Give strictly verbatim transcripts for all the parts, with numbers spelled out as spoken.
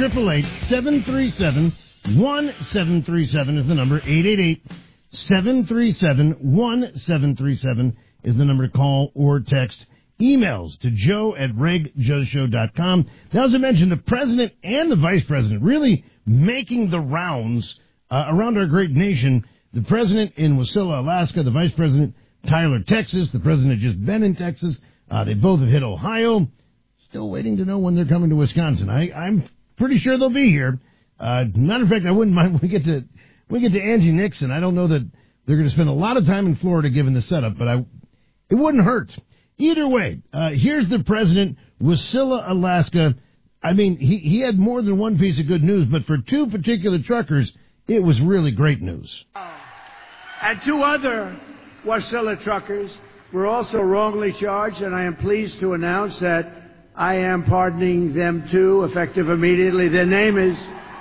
eight eight eight, seven three seven, one seven three seven is the number. eight eight eight, seven three seven, one seven three seven is the number to call or text. Emails to joe at reg joe show dot com. Now, as I mentioned, the president and the vice president really making the rounds uh, around our great nation. The president in Wasilla, Alaska. The vice president, Tyler, Texas. The president had just been in Texas. Uh, they both have hit Ohio. Still waiting to know when they're coming to Wisconsin. I, I'm pretty sure they'll be here. Uh, matter of fact, I wouldn't mind when we get to when we get to Angie Nixon. I don't know that they're going to spend a lot of time in Florida given the setup, but I it wouldn't hurt. Either way, uh, here's the president, Wasilla, Alaska. I mean, he, he had more than one piece of good news, but for two particular truckers, it was really great news. And two other Wasilla truckers were also wrongly charged, and I am pleased to announce that I am pardoning them too, effective immediately. Their name is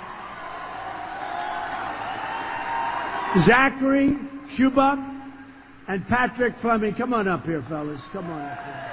Zachary Schubach and Patrick Fleming. Come on up here, fellas. Come on up here.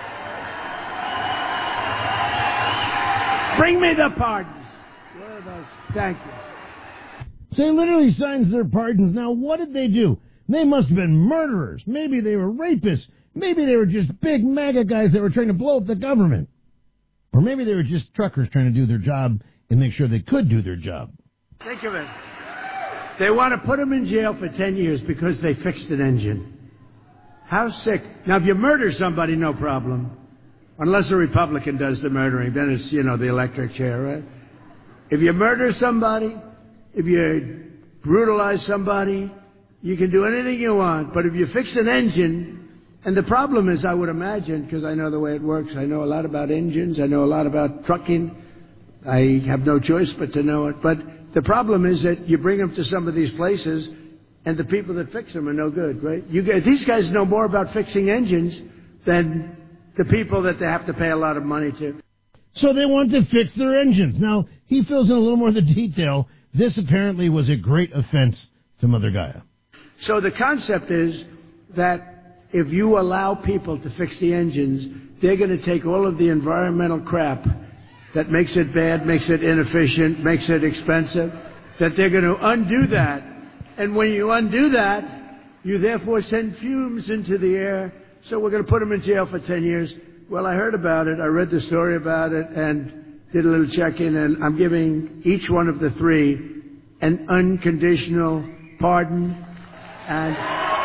Bring me the pardons. Where are those? Thank you. So he literally signs their pardons. Now, what did they do? They must have been murderers. Maybe they were rapists. Maybe they were just big MAGA guys that were trying to blow up the government. Or maybe they were just truckers trying to do their job and make sure they could do their job. Think of it. They want to put them in jail for ten years because they fixed an engine. How sick. Now, if you murder somebody, no problem. Unless a Republican does the murdering, then it's, you know, the electric chair, right? If you murder somebody, if you brutalize somebody, you can do anything you want. But if you fix an engine, and the problem is, I would imagine, because I know the way it works, I know a lot about engines, I know a lot about trucking. I have no choice but to know it. But the problem is that you bring them to some of these places, and the people that fix them are no good, right? You guys, these guys know more about fixing engines than the people that they have to pay a lot of money to. So they want to fix their engines. Now, he fills in a little more of the detail. This apparently was a great offense to Mother Gaia. So the concept is that if you allow people to fix the engines, they're going to take all of the environmental crap that makes it bad, makes it inefficient, makes it expensive, that they're going to undo that. And when you undo that, you therefore send fumes into the air. So we're going to put them in jail for ten years. Well, I heard about it. I read the story about it and did a little check-in, and I'm giving each one of the three an unconditional pardon. And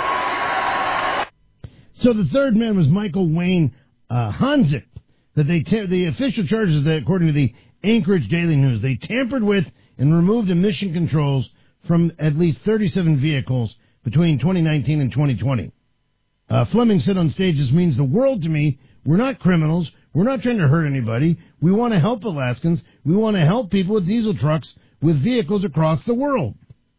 so the third man was Michael Wayne uh, Hanzik. That they ta- the official charges that, according to the Anchorage Daily News, they tampered with and removed emission controls from at least thirty-seven vehicles between twenty nineteen and twenty twenty. Uh, Fleming said on stage, "This means the world to me. We're not criminals. We're not trying to hurt anybody. We want to help Alaskans. We want to help people with diesel trucks with vehicles across the world."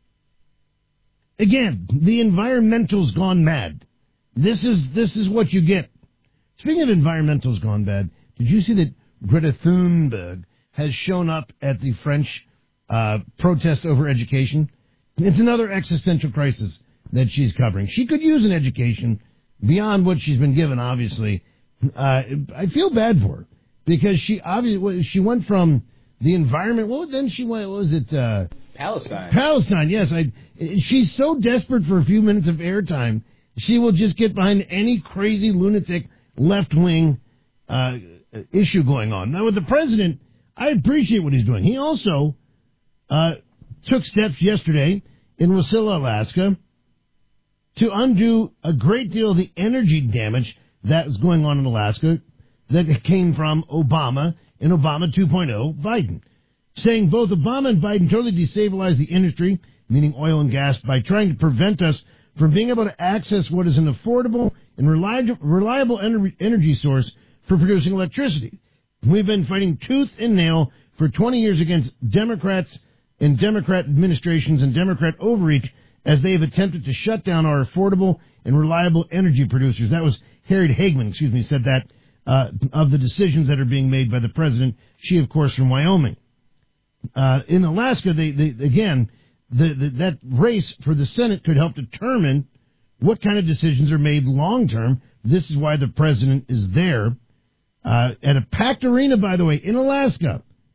Again, the environmental's gone mad. This is this is what you get. Speaking of environmental's gone bad, did you see that Greta Thunberg has shown up at the French uh, protest over education? It's another existential crisis that she's covering. She could use an education beyond what she's been given, obviously. Uh, I feel bad for her because she obviously she went from the environment. What then she went? What was it? Uh, Palestine. Palestine. Yes, I. She's so desperate for a few minutes of airtime, she will just get behind any crazy lunatic left-wing uh, issue going on. Now with the president, I appreciate what he's doing. He also uh, took steps yesterday in Wasilla, Alaska, to undo a great deal of the energy damage that is going on in Alaska that came from Obama and Obama two point oh Biden, saying both Obama and Biden totally destabilized the industry, meaning oil and gas, by trying to prevent us from being able to access what is an affordable and reliable, reliable energy source for producing electricity. We've been fighting tooth and nail for twenty years against Democrats and Democrat administrations and Democrat overreach as they have attempted to shut down our affordable and reliable energy producers. That was Harriet Hagman, excuse me, said that uh, of the decisions that are being made by the president. She, of course, from Wyoming. Uh, in Alaska, they, they again, the, the, that race for the Senate could help determine what kind of decisions are made long-term. This is why the president is there. Uh, at a packed arena, by the way, in Alaska.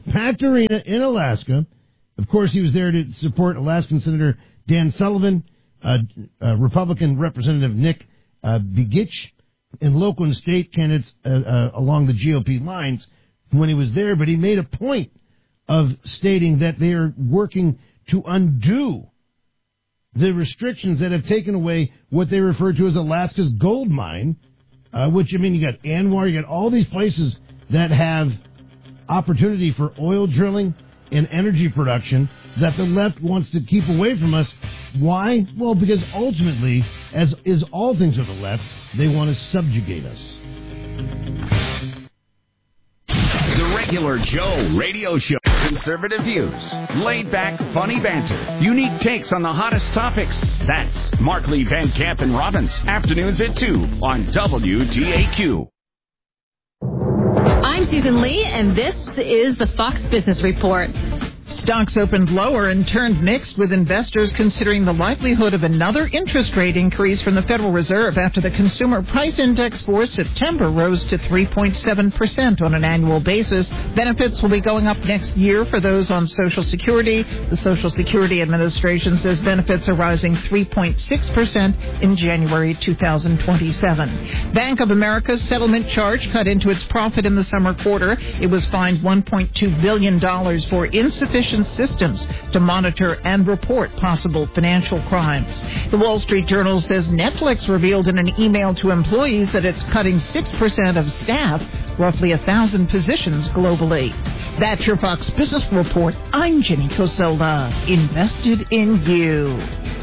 packed arena in Alaska. Of course, he was there to support Alaskan Senator Dan Sullivan, uh, uh, Republican Representative Nick uh, Begich, and local and state candidates uh, uh, along the G O P lines when he was there. But he made a point of stating that they are working to undo the restrictions that have taken away what they refer to as Alaska's gold mine, uh, which, I mean, you got ANWR, you got all these places that have opportunity for oil drilling and energy production that the left wants to keep away from us. Why? Well, because ultimately, as is all things of the left, they want to subjugate us. The Regular Joe Radio Show. Conservative views, laid-back, funny banter, unique takes on the hottest topics. That's Markley, Van Camp, and Robbins. Afternoons at two on W T A Q. I'm Susan Lee, and this is the Fox Business Report. Stocks opened lower and turned mixed, with investors considering the likelihood of another interest rate increase from the Federal Reserve after the Consumer Price Index for September rose to three point seven percent on an annual basis. Benefits will be going up next year for those on Social Security. The Social Security Administration says benefits are rising three point six percent in January two thousand twenty-seven. Bank of America's settlement charge cut into its profit in the summer quarter. It was fined one point two billion dollars for insufficient systems to monitor and report possible financial crimes. The Wall Street Journal says Netflix revealed in an email to employees that it's cutting six percent of staff, roughly one thousand positions globally. That's your Fox Business Report. I'm Jenny Coselda, invested in you.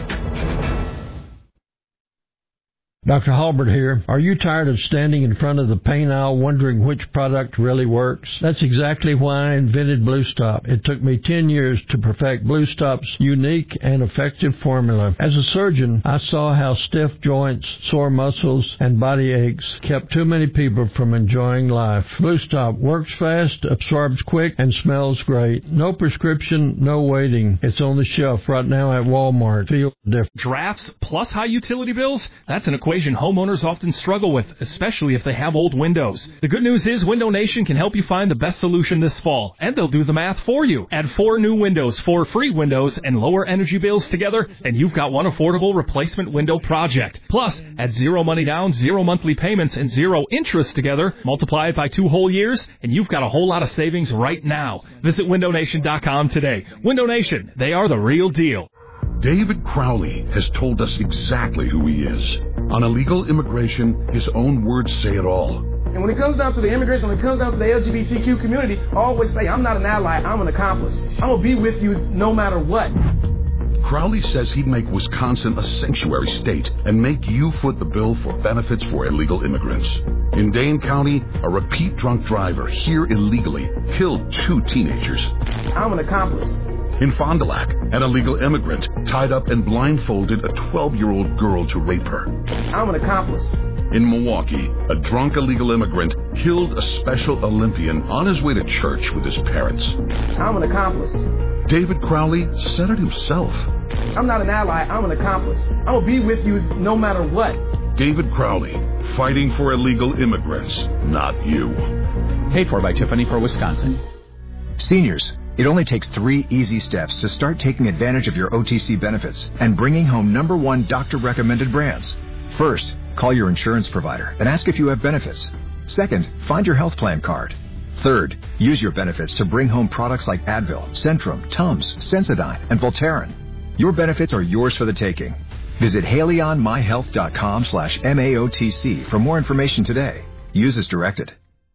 Doctor Halbert here. Are you tired of standing in front of the paint aisle wondering which product really works? That's exactly why I invented Blue Stop. It took me ten years to perfect Blue Stop's unique and effective formula. As a surgeon, I saw how stiff joints, sore muscles, and body aches kept too many people from enjoying life. Blue Stop works fast, absorbs quick, and smells great. No prescription, no waiting. It's on the shelf right now at Walmart. Feel different. Drafts plus high utility bills? That's an equation homeowners often struggle with, especially if they have old windows. The good news is Window Nation can help you find the best solution this fall, and they'll do the math for you. Add four new windows, four free windows, and lower energy bills together, and you've got one affordable replacement window project. Plus, add zero money down, zero monthly payments, and zero interest together. Multiply it by two whole years, and you've got a whole lot of savings right now. Visit window nation dot com today. Window Nation, they are the real deal. David Crowley has told us exactly who he is. On illegal immigration, his own words say it all. And when it comes down to the immigration, when it comes down to the L G B T Q community, I always say, I'm not an ally, I'm an accomplice. I'm going to be with you no matter what. Crowley says he'd make Wisconsin a sanctuary state and make you foot the bill for benefits for illegal immigrants. In Dane County, a repeat drunk driver here illegally killed two teenagers. I'm an accomplice. In Fond du Lac, an illegal immigrant tied up and blindfolded a twelve-year-old girl to rape her. I'm an accomplice. In Milwaukee, a drunk illegal immigrant killed a Special Olympian on his way to church with his parents. I'm an accomplice. David Crowley said it himself. I'm not an ally, I'm an accomplice. I will be with you no matter what. David Crowley, fighting for illegal immigrants, not you. Paid for by Tiffany for Wisconsin. Seniors, it only takes three easy steps to start taking advantage of your O T C benefits and bringing home number one doctor-recommended brands. First, call your insurance provider and ask if you have benefits. Second, find your health plan card. Third, use your benefits to bring home products like Advil, Centrum, Tums, Sensodyne, and Voltaren. Your benefits are yours for the taking. Visit haleyonmyhealth.com slash MAOTC for more information today. Use as directed.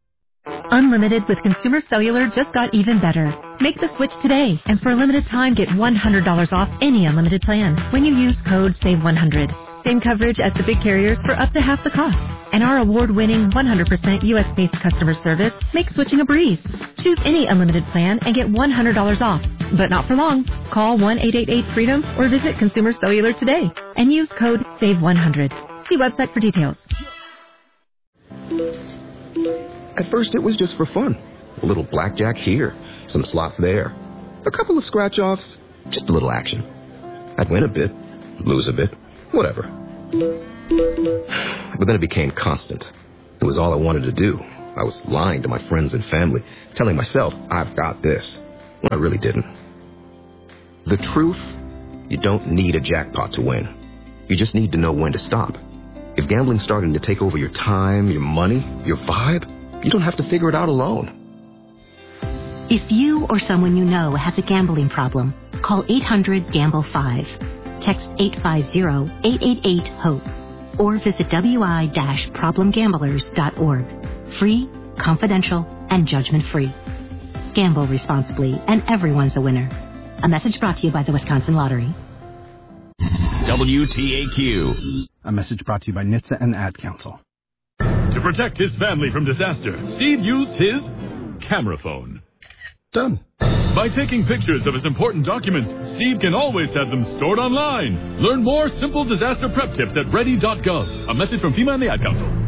Unlimited with Consumer Cellular just got even better. Make the switch today, and for a limited time, get one hundred dollars off any unlimited plan when you use code save one hundred. Same coverage as the big carriers for up to half the cost. And our award-winning one hundred percent U S-based customer service makes switching a breeze. Choose any unlimited plan and get one hundred dollars off, but not for long. Call one eight eight eight freedom or visit Consumer Cellular today and use code save one hundred. See website for details. At first, it was just for fun. A little blackjack here, some slots there, a couple of scratch-offs, just a little action. I'd win a bit, lose a bit, whatever. But then it became constant. It was all I wanted to do. I was lying to my friends and family, telling myself I've got this, when I really didn't. The truth, you don't need a jackpot to win. You just need to know when to stop. If gambling's starting to take over your time, your money, your vibe, you don't have to figure it out alone. If you or someone you know has a gambling problem, call eight hundred gamble five. Text eight five zero, eight eight eight, HOPE. Or visit w i dash problem gamblers dot org. Free, confidential, and judgment-free. Gamble responsibly, and everyone's a winner. A message brought to you by the Wisconsin Lottery. W T A Q. A message brought to you by N H T S A and the Ad Council. To protect his family from disaster, Steve used his camera phone. Done. By taking pictures of his important documents, Steve can always have them stored online. Learn more simple disaster prep tips at ready dot gov. A message from FEMA and the Ad Council.